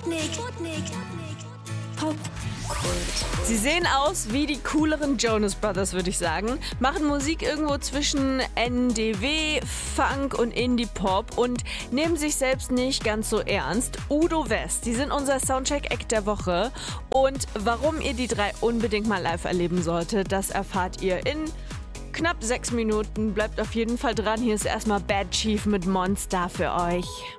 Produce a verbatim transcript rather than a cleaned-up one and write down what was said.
Sputnik. Sputnik. Popkult. Sie sehen aus wie die cooleren Jonas Brothers, würde ich sagen. Machen Musik irgendwo zwischen N D W, Funk und Indie-Pop und nehmen sich selbst nicht ganz so ernst. Udo West, die sind unser Soundcheck-Act der Woche. Und warum ihr die drei unbedingt mal live erleben solltet, das erfahrt ihr in knapp sechs Minuten. Bleibt auf jeden Fall dran. Hier ist erstmal Bad Chief mit Monster für euch.